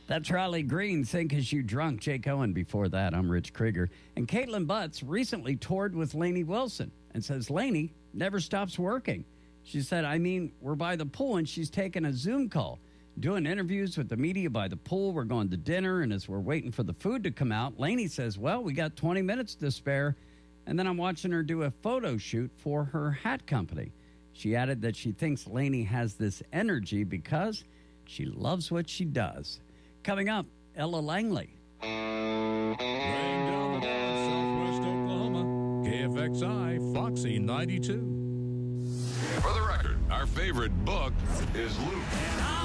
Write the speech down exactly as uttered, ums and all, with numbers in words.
That's Riley Green, Think As You Drunk. Jake Owen before that. I'm Rich Krieger. And Caitlin Butts recently toured with Lainey Wilson and says Lainey never stops working. She said, I mean, we're by the pool and she's taking a Zoom call, doing interviews with the media by the pool. We're going to dinner, and as we're waiting for the food to come out, Lainey says, well, we got twenty minutes to spare. And then I'm watching her do a photo shoot for her hat company. She added that she thinks Lainey has this energy because she loves what she does. Coming up, Ella Langley. Laying down the law, Southwest Oklahoma. K F X I, Foxy ninety-two. For the record, our favorite book is Luke.